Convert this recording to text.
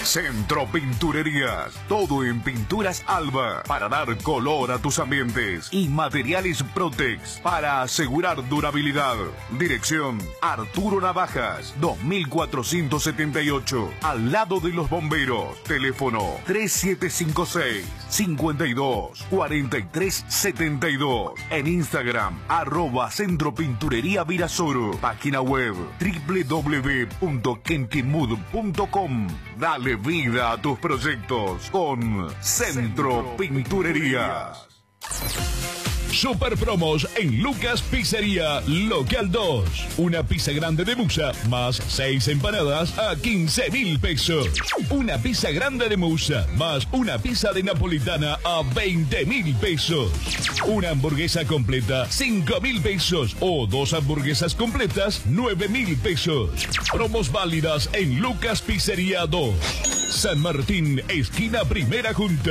Centro Pinturerías, todo en pinturas Alba para dar color a tus ambientes y materiales Protex para asegurar durabilidad. Dirección Arturo Navajas, 2478, al lado de los bomberos. Teléfono 3756-524372. En Instagram, @Centro Pinturería Virasoro. Página web www.kentimud.com. Dale vida a tus proyectos con Centro Pinturerías. Super promos en Lucas Pizzería Local 2. Una pizza grande de musa más 6 empanadas a 15.000 pesos. Una pizza grande de musa más una pizza de napolitana a 20.000 pesos. Una hamburguesa completa 5.000 pesos o 2 hamburguesas completas 9.000 pesos. Promos válidas en Lucas Pizzería 2. San Martín, esquina Primera Junta.